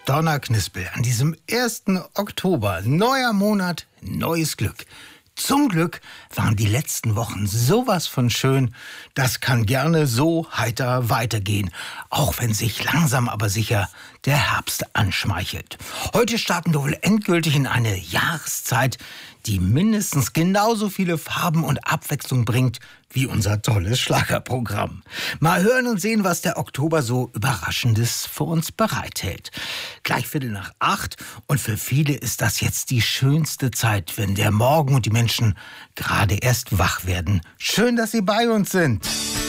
Donnerknispel an diesem 1. Oktober. Neuer Monat, neues Glück. Zum Glück waren die letzten Wochen sowas von schön. Das kann gerne so heiter weitergehen, auch wenn sich langsam aber sicher der Herbst anschmeichelt. Heute starten wir wohl endgültig in eine Jahreszeit, die mindestens genauso viele Farben und Abwechslung bringt wie unser tolles Schlagerprogramm. Mal hören und sehen, was der Oktober so Überraschendes für uns bereithält. Gleich 7:45 und für viele ist das jetzt die schönste Zeit, wenn der Morgen und die Menschen gerade erst wach werden. Schön, dass Sie bei uns sind.